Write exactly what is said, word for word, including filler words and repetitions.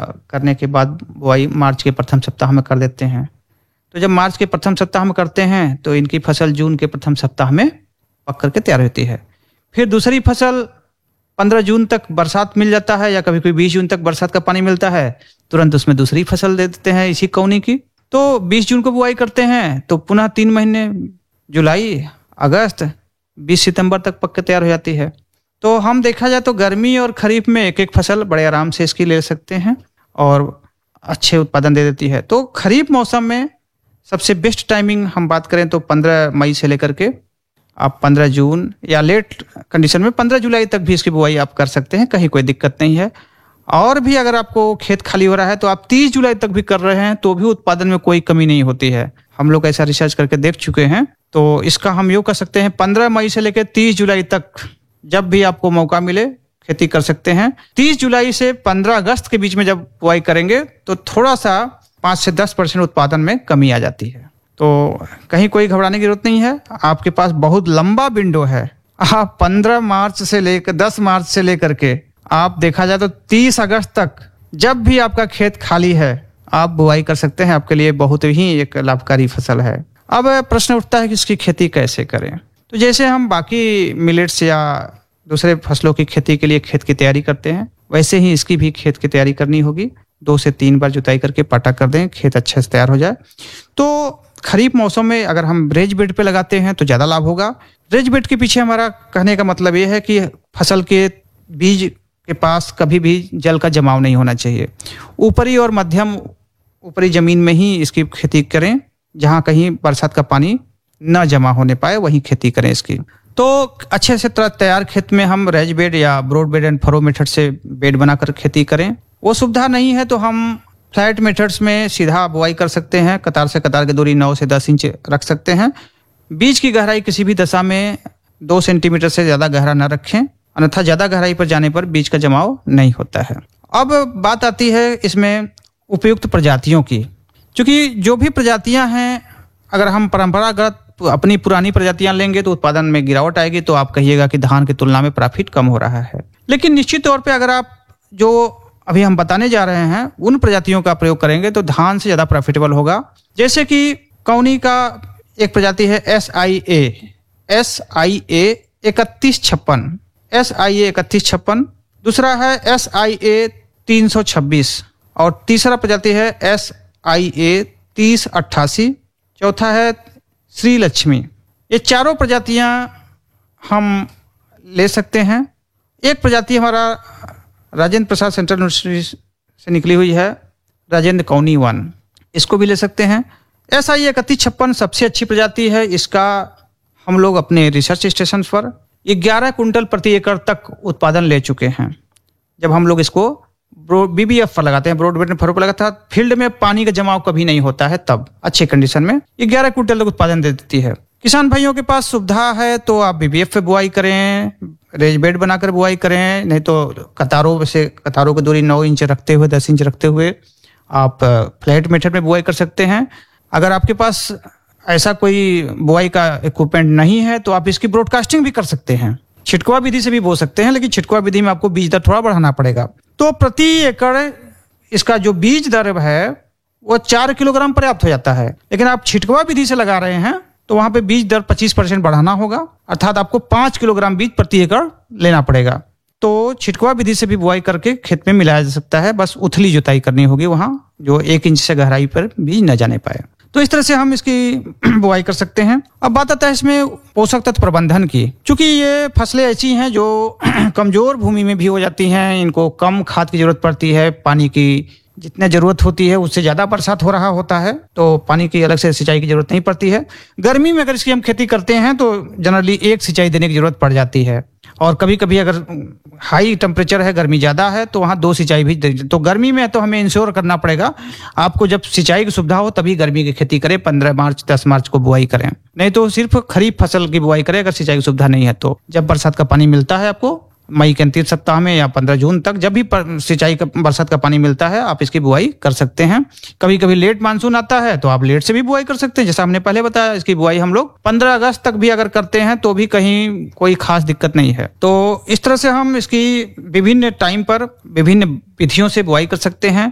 करने के बाद बुआई मार्च के प्रथम सप्ताह में कर देते हैं। तो जब मार्च के प्रथम सप्ताह में करते हैं तो इनकी फसल जून के प्रथम सप्ताह में पक करके तैयार होती है। फिर दूसरी फसल पंद्रह जून तक बरसात मिल जाता है या कभी कभी बीस जून तक बरसात का पानी मिलता है, तुरंत उसमें दूसरी फसल दे देते हैं इसी कौनी की। तो बीस जून को बुआई करते हैं तो पुनः तीन महीने जुलाई, अगस्त, बीस सितंबर तक पक के तैयार हो जाती है। तो हम देखा जाए तो गर्मी और खरीफ में एक एक फसल बड़े आराम से इसकी ले सकते हैं और अच्छे उत्पादन दे देती है। तो खरीफ मौसम में सबसे बेस्ट टाइमिंग हम बात करें तो पंद्रह मई से लेकर के आप पंद्रह जून या लेट कंडीशन में पंद्रह जुलाई तक भी इसकी बुआई आप कर सकते हैं, कहीं कोई दिक्कत नहीं है। और भी अगर आपको खेत खाली हो रहा है तो आप तीस जुलाई तक भी कर रहे हैं तो भी उत्पादन में कोई कमी नहीं होती है। हम लोग ऐसा रिसर्च करके देख चुके हैं। तो इसका हम यूँ कर सकते हैं पंद्रह मई से लेकर तीस जुलाई तक जब भी आपको मौका मिले खेती कर सकते हैं। तीस जुलाई से पंद्रह अगस्त के बीच में जब बुआई करेंगे तो थोड़ा सा पाँच से दस परसेंट उत्पादन में कमी आ जाती है। तो कहीं कोई घबराने की जरूरत नहीं है, आपके पास बहुत लंबा विंडो है। आप पंद्रह मार्च से लेकर दस मार्च से लेकर के आप देखा जाए तो तीस अगस्त तक जब भी आपका खेत खाली है आप बुआई कर सकते हैं। आपके लिए बहुत ही एक लाभकारी फसल है। अब प्रश्न उठता है कि इसकी खेती कैसे करें। तो जैसे हम बाकी मिलेट्स या दूसरे फसलों की खेती के लिए खेत की तैयारी करते हैं वैसे ही इसकी भी खेत की तैयारी करनी होगी। दो से तीन बार जुताई करके पाटा कर दें, खेत अच्छे से तैयार हो जाए। तो खरीफ मौसम में अगर हम रेज बेड पे लगाते हैं तो ज़्यादा लाभ होगा। रेज बेड के पीछे हमारा कहने का मतलब ये है कि फसल के बीज के पास कभी भी जल का जमाव नहीं होना चाहिए। ऊपरी और मध्यम ऊपरी जमीन में ही इसकी खेती करें, जहाँ कहीं बरसात का पानी न जमा होने पाए वहीं खेती करें इसकी। तो अच्छे से तैयार खेत में हम रेज बेड या broad bed and furrow method से बेड बनाकर खेती करें। वो सुविधा नहीं है तो हम फ्लैट मेथड्स में सीधा बुआई कर सकते हैं। कतार से कतार की दूरी नौ से दस इंच रख सकते हैं। बीज की गहराई किसी भी दशा में दो सेंटीमीटर से ज़्यादा गहरा न रखें, अन्यथा ज़्यादा गहराई पर जाने पर बीज का जमाव नहीं होता है। अब बात आती है इसमें उपयुक्त प्रजातियों की। क्योंकि जो भी प्रजातियां हैं, अगर हम परंपरागत अपनी पुरानी प्रजातियां लेंगे तो उत्पादन में गिरावट आएगी, तो आप कहिएगा कि धान की तुलना में प्रॉफिट कम हो रहा है। लेकिन निश्चित तौर पे अगर आप जो अभी हम बताने जा रहे हैं उन प्रजातियों का प्रयोग करेंगे तो धान से ज़्यादा प्रॉफिटेबल होगा। जैसे कि कौनी का एक प्रजाति है S I A S I ए इकतीस छप्पन एस आई ए इकतीस छप्पन दूसरा है एस आई ए तीन सौ छब्बीस और तीसरा प्रजाति है एस आई ए तीस अट्ठासी, चौथा है श्री लक्ष्मी। ये चारों प्रजातियां हम ले सकते हैं। एक प्रजाति हमारा राजेंद्र प्रसाद सेंट्रल यूनिवर्सिटी से निकली हुई है, राजेंद्र कौनी वन, इसको भी ले सकते हैं। एस आई इकतीस छप्पन सबसे अच्छी प्रजाति है। इसका हम लोग अपने रिसर्च स्टेशन पर ग्यारह कुंटल प्रति एकड़ तक उत्पादन ले चुके हैं। जब हम लोग इसको बी बी एफ पर लगाते हैं, ब्रॉड बेड एंड फरो पर लगाता है, फील्ड में पानी का जमाव कभी नहीं होता है, तब अच्छे कंडीशन में ग्यारह कुंटल तक उत्पादन दे देती है। किसान भाइयों के पास सुविधा है तो आप बी बी एफ पे बुआई करें, रेज बेड बनाकर बुआई करें, नहीं तो कतारों से कतारों की दूरी नौ इंच रखते हुए दस इंच रखते हुए आप फ्लैट मेथड में बुआई कर सकते हैं। अगर आपके पास ऐसा कोई बुआई का इक्विपमेंट नहीं है तो आप इसकी ब्रॉडकास्टिंग भी कर सकते हैं। छिटकुआ विधि से भी बो सकते हैं, लेकिन छिटकुआ विधि में आपको बीज दर थोड़ा बढ़ाना पड़ेगा। तो प्रति एकड़ इसका जो बीज दर है वो चार किलोग्राम पर्याप्त हो जाता है। लेकिन आप छिटकुआ विधि से लगा रहे हैं तो वहां पे बीज दर पच्चीस परसेंट बढ़ाना होगा, अर्थात आपको पाँच किलोग्राम बीज प्रति एकड़ लेना पड़ेगा। तो छिटकुआ विधि से भी बुआई करके खेत में मिलाया जा सकता है, बस उथली जुताई करनी होगी वहां जो एक इंच से गहराई पर बीज न जाने पाए। तो इस तरह से हम इसकी बुआई कर सकते हैं। अब बात आता है इसमें पोषक तत्व प्रबंधन की। क्योंकि ये फसलें ऐसी हैं जो कमजोर भूमि में भी हो जाती हैं, इनको कम खाद की जरूरत पड़ती है, पानी की जितनी जरूरत होती है उससे ज्यादा बरसात हो रहा होता है तो पानी की अलग से सिंचाई की जरूरत नहीं पड़ती है। गर्मी में अगर इसकी हम खेती करते हैं तो जनरली एक सिंचाई देने की जरूरत पड़ जाती है, और कभी कभी अगर हाई टेम्परेचर है, गर्मी ज़्यादा है, तो वहाँ दो सिंचाई भी। तो गर्मी में तो हमें इंश्योर करना पड़ेगा आपको, जब सिंचाई की सुविधा हो तभी गर्मी की खेती करें, पंद्रह मार्च दस मार्च को बुआई करें, नहीं तो सिर्फ खरीफ फसल की बुआई करें अगर सिंचाई की सुविधा नहीं है तो। जब बरसात का पानी मिलता है आपको मई के अंतिम सप्ताह में या पंद्रह जून तक, जब भी सिंचाई का बरसात का पानी मिलता है आप इसकी बुआई कर सकते हैं। कभी कभी लेट मानसून आता है तो आप लेट से भी बुआई कर सकते हैं। जैसा हमने पहले बताया, इसकी बुआई हम लोग पंद्रह अगस्त तक भी अगर करते हैं तो भी कहीं कोई खास दिक्कत नहीं है। तो इस तरह से हम इसकी विभिन्न टाइम पर विभिन्न विधियों से बुआई कर सकते हैं।